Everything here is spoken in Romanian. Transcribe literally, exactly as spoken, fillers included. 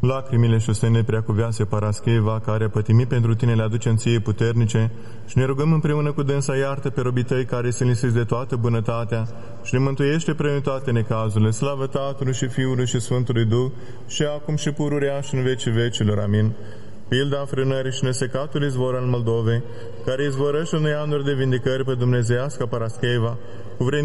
lacrimile și ostene preacuvioase Parascheva, care a pătimit pentru tine, le aducem ție puternice și ne rugăm împreună cu dânsa, iartă pe robii tăi care se lipsiți de toată bunătatea și ne mântuiește pre toate necazurile. Slavă Tatălui și Fiului și Sfântului Duh, și acum și pururea și în vecii vecilor. Amin. Pilda înfrânării și nesecatul izvor al Moldovei, care izvorăște unui anuri de vindicări pe dumnezeiasca Parascheva, cu